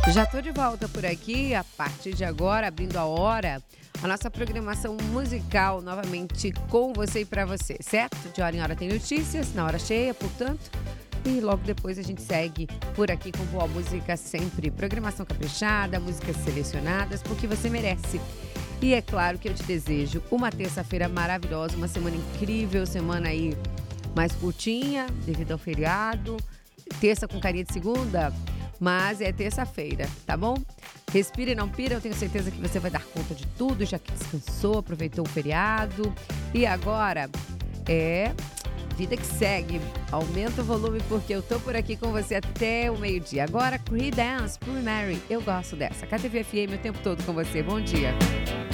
Já estou de volta por aqui, a partir de agora, abrindo a hora, a nossa programação musical novamente com você e para você, certo? De hora em hora tem notícias, na hora cheia, portanto, e logo depois a gente segue por aqui com boa música sempre. Programação caprichada, músicas selecionadas, porque você merece. E é claro que eu te desejo uma terça-feira maravilhosa, uma semana incrível, semana aí mais curtinha, devido ao feriado, terça com carinha de segunda, mas é terça-feira, tá bom? Respira e não pira, eu tenho certeza que você vai dar conta de tudo, já que descansou, aproveitou o feriado. E agora é vida que segue. Aumenta o volume porque eu tô por aqui com você até o meio-dia. Agora, Creedence, Mary, eu gosto dessa. KTV FM o tempo todo com você. Bom dia.